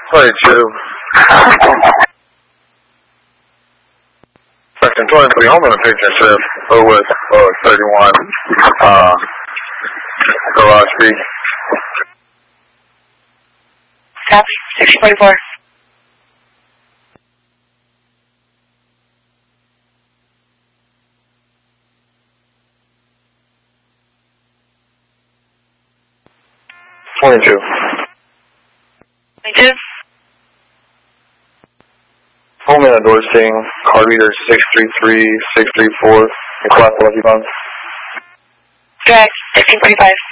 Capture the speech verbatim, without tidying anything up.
twenty-two. Section twenty-three, home in the picture shift, O S uh, thirty-one, uh, garage B. Copy, six forty-four. twenty-two. twenty-two. Home in endorsing car reader six three three, six three four, and class eleven funds. Direct, sixteen forty-five.